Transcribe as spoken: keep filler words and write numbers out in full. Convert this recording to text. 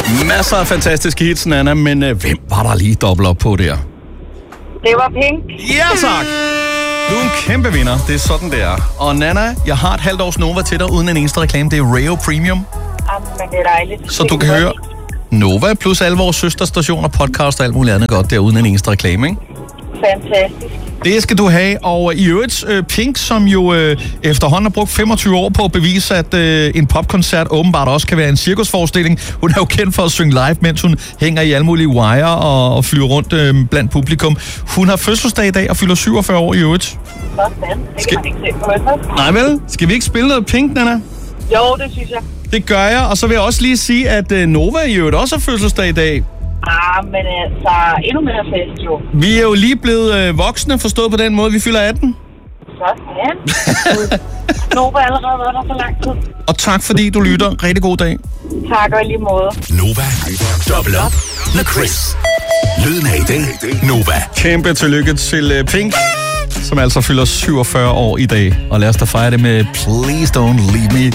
Masser af fantastiske hits, Nana, men øh, hvem var der lige dobbelt op på der? Det var Pink. Ja, tak! Du er en kæmpe vinder. Det er sådan, det er. Og Nana, jeg har et halvt års Nova til dig uden en eneste reklame. Det er Rayo Premium. Jamen, det er dejligt. Så du kan høre Nova plus alle vores søsterstationer, podcast og alt muligt andet godt der uden en eneste reklame, ikke? Fantastisk. Det skal du have. Og i øvrigt, øh, Pink, som jo øh, efterhånden har brugt femogtyve år på at bevise, at øh, en popkoncert åbenbart også kan være en cirkusforestilling. Hun er jo kendt for at synge live, mens hun hænger i alle mulige wire og, og flyver rundt øh, blandt publikum. Hun har fødselsdag i dag og fylder syvogfyrre år i øvrigt. Sådan. Det Skal... kan man ikke se på, vel? Nej vel? Skal vi ikke spille noget Pink, Nana? Jo, det synes jeg. Det gør jeg, og så vil jeg også lige sige, at øh, Nova i øvrigt også har fødselsdag i dag. Ah, men altså, endnu mere fest jo. Vi er jo lige blevet øh, voksne, forstået på den måde, vi fylder atten. Sådan. Nova har allerede været der for lang tid. Og tak fordi du lytter. Rigtig god dag. Tak og i lige måde. Nova. Dobbelt op med Chris. Lyden af i dag. Nova. Kæmpe tillykke til øh, Pink, som altså fylder syvogfyrre år i dag. Og lad os da fejre det med Please Don't Leave Me.